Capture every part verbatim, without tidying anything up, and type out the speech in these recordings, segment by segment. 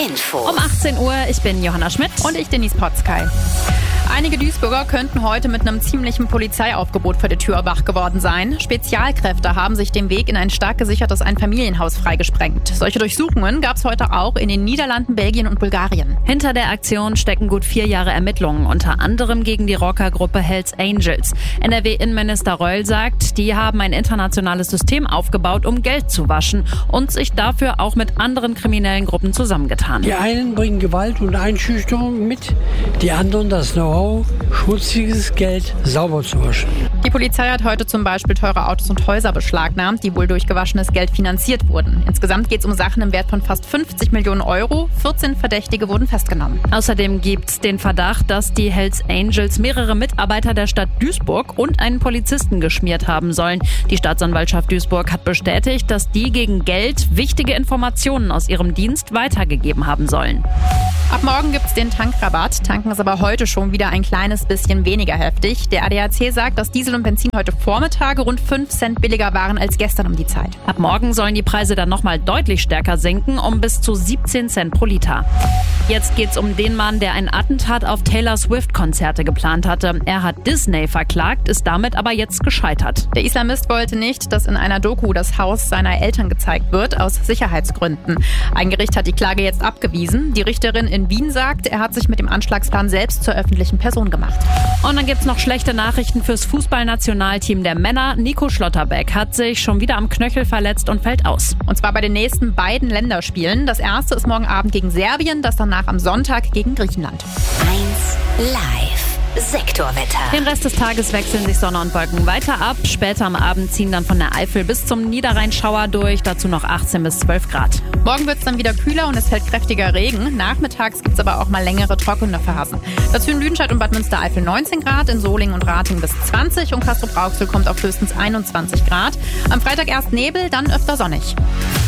Info. Um achtzehn Uhr, ich bin Johanna Schmidt. Und ich, Denise Potzkei. Einige Duisburger könnten heute mit einem ziemlichen Polizeiaufgebot vor der Tür wach geworden sein. Spezialkräfte haben sich den Weg in ein stark gesichertes Einfamilienhaus freigesprengt. Solche Durchsuchungen gab es heute auch in den Niederlanden, Belgien und Bulgarien. Hinter der Aktion stecken gut vier Jahre Ermittlungen, unter anderem gegen die Rockergruppe Hells Angels. N R W-Innenminister Reul sagt, die haben ein internationales System aufgebaut, um Geld zu waschen und sich dafür auch mit anderen kriminellen Gruppen zusammengetan. Die einen bringen Gewalt und Einschüchterung mit, die anderen das Know-how, schmutziges Geld sauber zu waschen. Die Polizei hat heute zum Beispiel teure Autos und Häuser beschlagnahmt, die wohl durch gewaschenes Geld finanziert wurden. Insgesamt geht es um Sachen im Wert von fast fünfzig Millionen Euro. vierzehn Verdächtige wurden festgenommen. Außerdem gibt es den Verdacht, dass die Hells Angels mehrere Mitarbeiter der Stadt Duisburg und einen Polizisten geschmiert haben sollen. Die Staatsanwaltschaft Duisburg hat bestätigt, dass die gegen Geld wichtige Informationen aus ihrem Dienst weitergegeben haben sollen. Ab morgen gibt es den Tankrabatt. Tanken ist aber heute schon wieder ein kleines bisschen weniger heftig. Der A D A C sagt, dass Diesel und Benzin heute Vormittage rund fünf Cent billiger waren als gestern um die Zeit. Ab morgen sollen die Preise dann nochmal deutlich stärker sinken, um bis zu siebzehn Cent pro Liter. Jetzt geht's um den Mann, der ein Attentat auf Taylor Swift-Konzerte geplant hatte. Er hat Disney verklagt, ist damit aber jetzt gescheitert. Der Islamist wollte nicht, dass in einer Doku das Haus seiner Eltern gezeigt wird, aus Sicherheitsgründen. Ein Gericht hat die Klage jetzt abgewiesen. Die Richterin in Wien sagt, er hat sich mit dem Anschlagsplan selbst zur öffentlichen Person gemacht. Und dann gibt's noch schlechte Nachrichten fürs Fußballnationalteam der Männer. Nico Schlotterbeck hat sich schon wieder am Knöchel verletzt und fällt aus. Und zwar bei den nächsten beiden Länderspielen. Das erste ist morgen Abend gegen Serbien, das danach am Sonntag gegen Griechenland. eins live. Sektorwetter. Den Rest des Tages wechseln sich Sonne und Wolken weiter ab. Später am Abend ziehen dann von der Eifel bis zum Niederrhein-Schauer durch. Dazu noch achtzehn bis zwölf Grad. Morgen wird es dann wieder kühler und es fällt kräftiger Regen. Nachmittags gibt es aber auch mal längere trockene Phasen. Dazu in Lüdenscheid und Bad Münstereifel neunzehn Grad, in Solingen und Ratingen bis zwanzig und Castrop-Rauxel kommt auf höchstens einundzwanzig Grad. Am Freitag erst Nebel, dann öfter sonnig.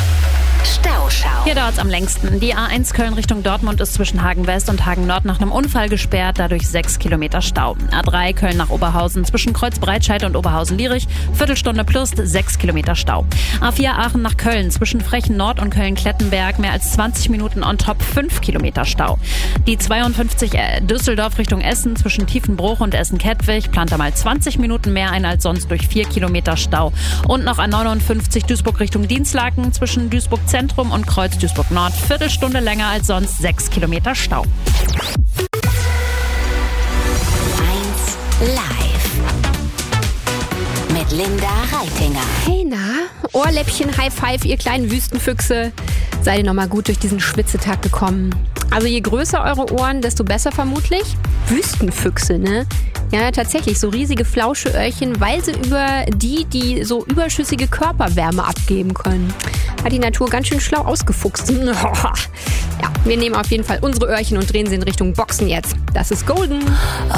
Stauschau. Hier dauert's am längsten. Die A eins Köln Richtung Dortmund ist zwischen Hagen West und Hagen Nord nach einem Unfall gesperrt, dadurch sechs Kilometer Stau. A drei Köln nach Oberhausen zwischen Kreuzbreitscheid und Oberhausen-Lierich, Viertelstunde plus sechs Kilometer Stau. A vier Aachen nach Köln zwischen Frechen Nord und Köln-Klettenberg mehr als zwanzig Minuten on top, fünf Kilometer Stau. Die zweiundfünfzig Düsseldorf Richtung Essen zwischen Tiefenbruch und Essen-Kettwig plant da mal zwanzig Minuten mehr ein als sonst durch vier Kilometer Stau. Und noch A neunundfünfzig Duisburg Richtung Dienstlaken zwischen Duisburg Zentrum und Kreuz Duisburg Nord. Viertelstunde länger als sonst, sechs Kilometer Stau. eins live. Mit Linda Reitinger. Hey na, Ohrläppchen, High Five, ihr kleinen Wüstenfüchse. Seid ihr nochmal gut durch diesen Schwitzetag gekommen? Also je größer eure Ohren, desto besser vermutlich. Wüstenfüchse, ne? Ja, tatsächlich, so riesige Flauscheöhrchen, weil sie über die, die so überschüssige Körperwärme abgeben können. Hat die Natur ganz schön schlau ausgefuchst. Ja, wir nehmen auf jeden Fall unsere Öhrchen und drehen sie in Richtung Boxen jetzt. Das ist Golden.